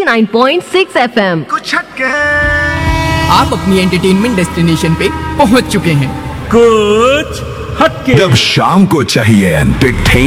89.6 FM। कुछ हटके आप अपनी एंटरटेनमेंट डेस्टिनेशन पे पहुंच चुके हैं। कुछ हटके। जब शाम को चाहिए एंटरटेन